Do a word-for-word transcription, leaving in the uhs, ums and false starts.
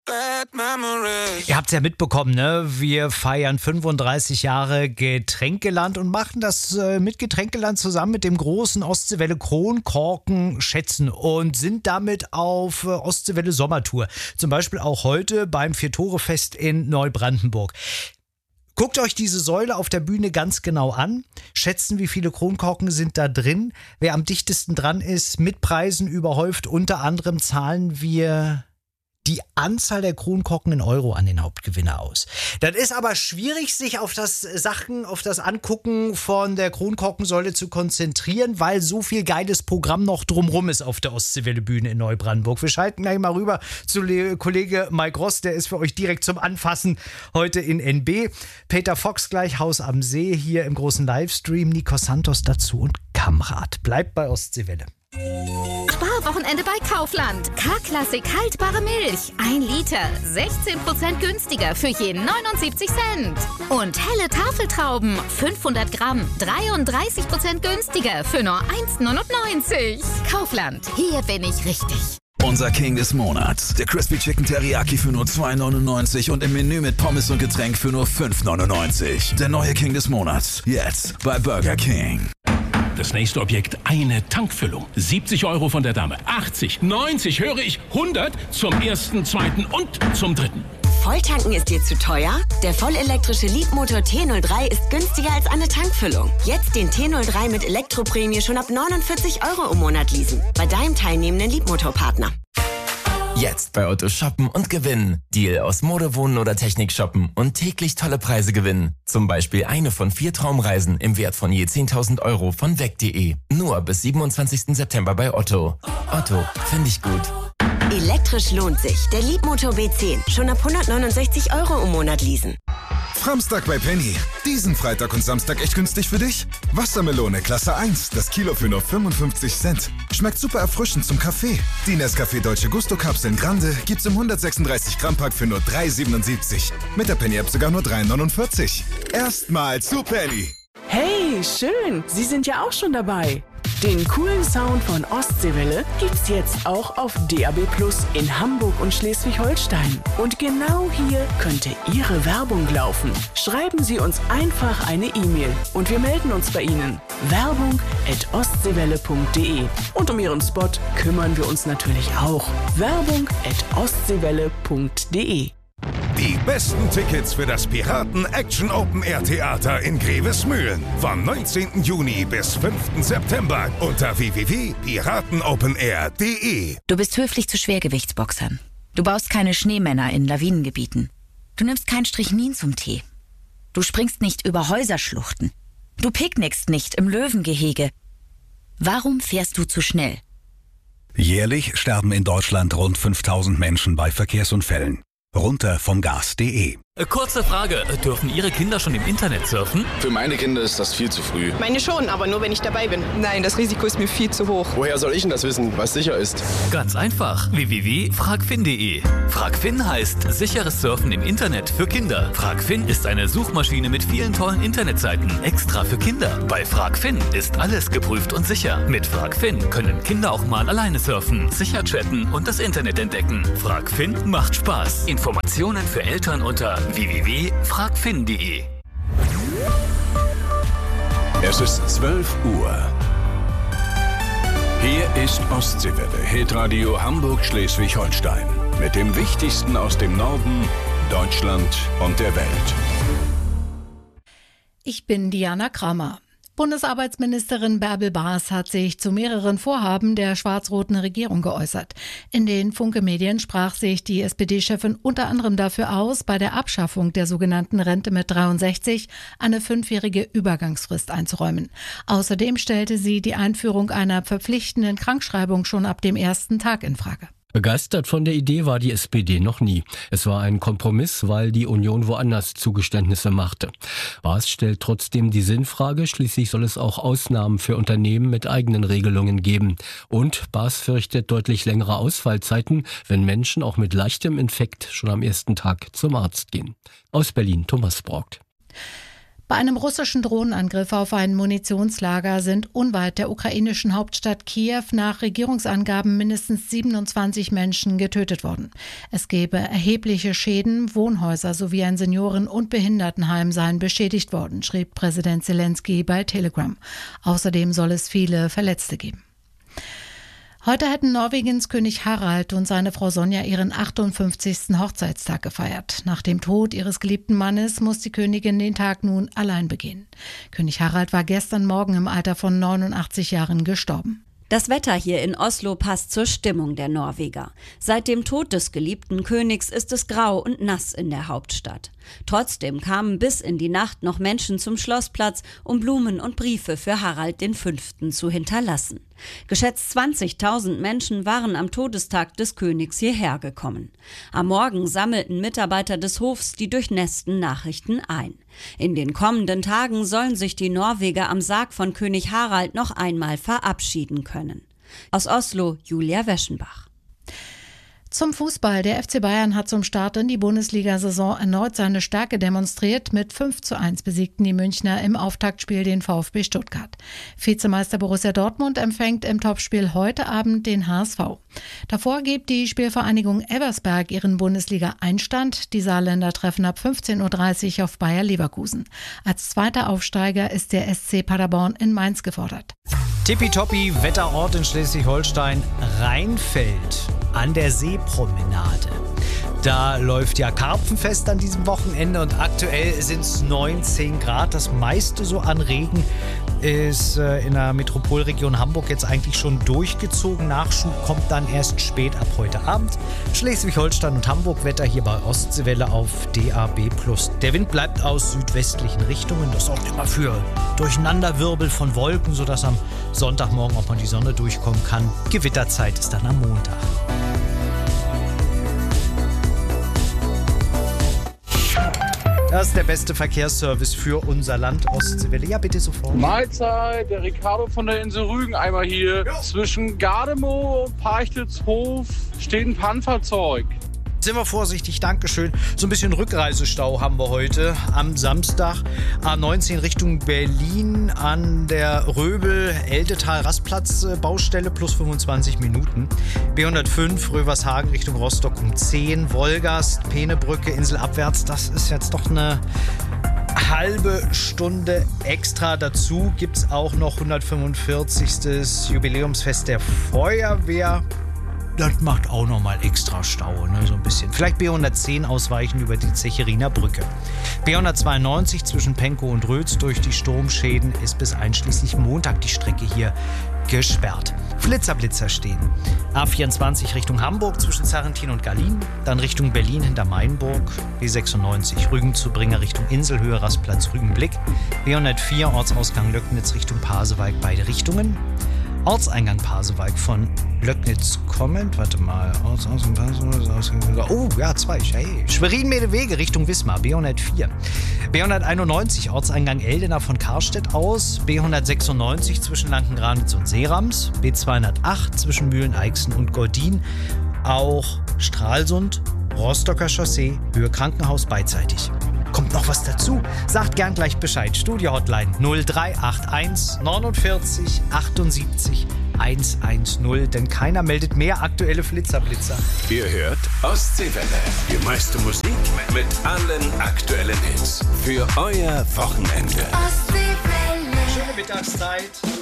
Ihr habt es ja mitbekommen, ne? Wir feiern fünfunddreißig Jahre Getränkeland und machen das äh, mit Getränkeland zusammen mit dem großen Ostseewelle Kronkorken schätzen und sind damit auf äh, Ostseewelle Sommertour. Zum Beispiel auch heute beim Vier-Tore-Fest in Neubrandenburg. Guckt euch diese Säule auf der Bühne ganz genau an, schätzen, wie viele Kronkorken sind da drin. Wer am dichtesten dran ist, mit Preisen überhäuft, unter anderem zahlen wir die Anzahl der Kronkorken in Euro an den Hauptgewinner aus. Das ist aber schwierig, sich auf das Sachen, auf das Angucken von der Kronkorkensäule zu konzentrieren, weil so viel geiles Programm noch drumrum ist auf der Ostseewelle Bühne in Neubrandenburg. Wir schalten gleich mal rüber zu Le- Kollege Mike Ross, der ist für euch direkt zum Anfassen heute in N B. Peter Fox gleich, Haus am See, hier im großen Livestream. Nikos Santos dazu und Kamrat. Bleibt bei Ostseewelle. Sparwochenende bei Kaufland. K-Klassik haltbare Milch. Ein Liter. sechzehn Prozent günstiger für jeden neunundsiebzig Cent. Und helle Tafeltrauben. fünfhundert Gramm. dreiunddreißig Prozent günstiger für nur eins neunundneunzig. Kaufland. Hier bin ich richtig. Unser King des Monats. Der Crispy Chicken Teriyaki für nur zwei neunundneunzig und im Menü mit Pommes und Getränk für nur fünf neunundneunzig. Der neue King des Monats. Jetzt bei Burger King. Das nächste Objekt, eine Tankfüllung. siebzig Euro von der Dame. achtzig, neunzig, höre ich, hundert zum ersten, zweiten und zum dritten. Volltanken ist dir zu teuer? Der vollelektrische Leapmotor T null drei ist günstiger als eine Tankfüllung. Jetzt den T null drei mit Elektroprämie schon ab neunundvierzig Euro im Monat leasen. Bei deinem teilnehmenden Leapmotor-Partner. Jetzt bei Otto shoppen und gewinnen. Deal aus Mode, Wohnen oder Technik shoppen und täglich tolle Preise gewinnen. Zum Beispiel eine von vier Traumreisen im Wert von je zehntausend Euro von weg punkt de. Nur bis siebenundzwanzigsten September bei Otto. Otto, finde ich gut. Elektrisch lohnt sich. Der Leapmotor B zehn. Schon ab hundertneunundsechzig Euro im Monat leasen. Framstag bei Penny. Diesen Freitag und Samstag echt günstig für dich? Wassermelone Klasse eins, das Kilo für nur fünfundfünfzig Cent. Schmeckt super erfrischend zum Kaffee. Die Nescafé Dolce Gusto Kapseln Grande gibt's im hundertsechsunddreißig Gramm Pack für nur drei siebenundsiebzig. Mit der Penny App sogar nur drei neunundvierzig. Erstmal zu Penny. Hey, schön, Sie sind ja auch schon dabei. Den coolen Sound von Ostseewelle gibt's jetzt auch auf D A B Plus in Hamburg und Schleswig-Holstein. Und genau hier könnte Ihre Werbung laufen. Schreiben Sie uns einfach eine E-Mail und wir melden uns bei Ihnen. Werbung at ostseewelle punkt de. Und um Ihren Spot kümmern wir uns natürlich auch. Werbung at ostseewelle punkt de. Die besten Tickets für das Piraten Action Open Air Theater in Grevesmühlen vom neunzehnten Juni bis fünften September unter w w w punkt piratenopenair punkt de. Du bist höflich zu Schwergewichtsboxern. Du baust keine Schneemänner in Lawinengebieten. Du nimmst kein Strychnin zum Tee. Du springst nicht über Häuserschluchten. Du picknickst nicht im Löwengehege. Warum fährst du zu schnell? Jährlich sterben in Deutschland rund fünftausend Menschen bei Verkehrsunfällen. Runter vom Gas punkt de. Kurze Frage, dürfen Ihre Kinder schon im Internet surfen? Für meine Kinder ist das viel zu früh. Meine schon, aber nur wenn ich dabei bin. Nein, das Risiko ist mir viel zu hoch. Woher soll ich denn das wissen, was sicher ist? Ganz einfach, w w w punkt fragfin punkt de. Fragfin heißt sicheres Surfen im Internet für Kinder. Fragfin ist eine Suchmaschine mit vielen tollen Internetseiten, extra für Kinder. Bei Fragfin ist alles geprüft und sicher. Mit Fragfin können Kinder auch mal alleine surfen, sicher chatten und das Internet entdecken. Fragfin macht Spaß. Informationen für Eltern unter w w w punkt fragfin punkt de. Es ist zwölf Uhr. Hier ist Ostseewelle, Hitradio Hamburg-Schleswig-Holstein. Mit dem Wichtigsten aus dem Norden, Deutschland und der Welt. Ich bin Diana Kramer. Bundesarbeitsministerin Bärbel Baas hat sich zu mehreren Vorhaben der schwarz-roten Regierung geäußert. In den Funke-Medien sprach sich die S P D-Chefin unter anderem dafür aus, bei der Abschaffung der sogenannten Rente mit dreiundsechzig eine fünfjährige Übergangsfrist einzuräumen. Außerdem stellte sie die Einführung einer verpflichtenden Krankschreibung schon ab dem ersten Tag in Frage. Begeistert von der Idee war die S P D noch nie. Es war ein Kompromiss, weil die Union woanders Zugeständnisse machte. Baas stellt trotzdem die Sinnfrage, schließlich soll es auch Ausnahmen für Unternehmen mit eigenen Regelungen geben. Und Baas fürchtet deutlich längere Ausfallzeiten, wenn Menschen auch mit leichtem Infekt schon am ersten Tag zum Arzt gehen. Aus Berlin, Thomas Braugt. Bei einem russischen Drohnenangriff auf ein Munitionslager sind unweit der ukrainischen Hauptstadt Kiew nach Regierungsangaben mindestens siebenundzwanzig Menschen getötet worden. Es gebe erhebliche Schäden, Wohnhäuser sowie ein Senioren- und Behindertenheim seien beschädigt worden, schrieb Präsident Zelensky bei Telegram. Außerdem soll es viele Verletzte geben. Heute hätten Norwegens König Harald und seine Frau Sonja ihren achtundfünfzigsten Hochzeitstag gefeiert. Nach dem Tod ihres geliebten Mannes muss die Königin den Tag nun allein begehen. König Harald war gestern Morgen im Alter von neunundachtzig Jahren gestorben. Das Wetter hier in Oslo passt zur Stimmung der Norweger. Seit dem Tod des geliebten Königs ist es grau und nass in der Hauptstadt. Trotzdem kamen bis in die Nacht noch Menschen zum Schlossplatz, um Blumen und Briefe für Harald den Fünften zu hinterlassen. Geschätzt zwanzigtausend Menschen waren am Todestag des Königs hierher gekommen. Am Morgen sammelten Mitarbeiter des Hofs die durchnässten Nachrichten ein. In den kommenden Tagen sollen sich die Norweger am Sarg von König Harald noch einmal verabschieden können. Aus Oslo, Julia Weschenbach. Zum Fußball. Der F C Bayern hat zum Start in die Bundesliga-Saison erneut seine Stärke demonstriert. Mit fünf zu eins besiegten die Münchner im Auftaktspiel den VfB Stuttgart. Vizemeister Borussia Dortmund empfängt im Topspiel heute Abend den H S V. Davor gibt die Spielvereinigung Elversberg ihren Bundesliga-Einstand. Die Saarländer treffen ab fünfzehn Uhr dreißig auf Bayer Leverkusen. Als zweiter Aufsteiger ist der S C Paderborn in Mainz gefordert. Tippitoppi Wetterort in Schleswig-Holstein, Rheinfeld an der Seepromenade. Da läuft ja Karpfenfest an diesem Wochenende und aktuell sind es neunzehn Grad. Das meiste so an Regen ist äh, in der Metropolregion Hamburg jetzt eigentlich schon durchgezogen. Nachschub kommt dann erst spät ab heute Abend. Schleswig-Holstein und Hamburg Wetter hier bei Ostseewelle auf D A B plus. Der Wind bleibt aus südwestlichen Richtungen. Das sorgt immer für Durcheinanderwirbel von Wolken, sodass am Sonntagmorgen auch mal die Sonne durchkommen kann. Gewitterzeit ist dann am Montag. Das ist der beste Verkehrsservice für unser Land Ostseewelle. Ja, bitte sofort. Mahlzeit, der Ricardo von der Insel Rügen einmal hier. Ja. Zwischen Gardemow und Parchtelshof steht ein Pannenfahrzeug. Sind wir vorsichtig, Dankeschön. So ein bisschen Rückreisestau haben wir heute am Samstag. A neunzehn Richtung Berlin an der Röbel-Eldetal-Rastplatz-Baustelle plus fünfundzwanzig Minuten. B hundertfünf Rövershagen Richtung Rostock um zehn. Wolgast, Peenebrücke, Insel abwärts. Das ist jetzt doch eine halbe Stunde extra. Dazu gibt es auch noch hundertfünfundvierzigstes Jubiläumsfest der Feuerwehr. Das macht auch nochmal extra Stau, ne, so ein bisschen. Vielleicht B hundertzehn ausweichen über die Zecheriner Brücke. B hundertzweiundneunzig zwischen Pankow und Rötz durch die Sturmschäden ist bis einschließlich Montag die Strecke hier gesperrt. Flitzerblitzer stehen. A vierundzwanzig Richtung Hamburg zwischen Sarrentin und Gallien, dann Richtung Berlin hinter Mainburg, B sechsundneunzig Rügen-Zubringer Richtung Inselhöhe, Rastplatz Rügenblick, B hundertvier Ortsausgang Löcknitz Richtung Pasewalk, beide Richtungen. Ortseingang Pasewalk von Löcknitz kommend, warte mal, Ortsausgang Pasewalk, oh ja, zwei, hey. Schwerin-Medewege Richtung Wismar, B hundertvier. B hunderteinundneunzig Ortseingang Eldena von Karstedt aus, B hundertsechsundneunzig zwischen Lanken-Granitz und Seerams, B zweihundertacht zwischen Mühlen-Eichsen und Gordin, auch Stralsund, Rostocker Chaussee, Höhe Krankenhaus beidseitig. Kommt noch was dazu? Sagt gern gleich Bescheid. Studio-Hotline null drei acht eins neunundvierzig achtundsiebzig hundertzehn, denn keiner meldet mehr aktuelle Flitzerblitzer. Ihr hört Ostseewelle, die meiste Musik mit allen aktuellen Hits für euer Wochenende. Ostseewelle. Schöne Mittagszeit.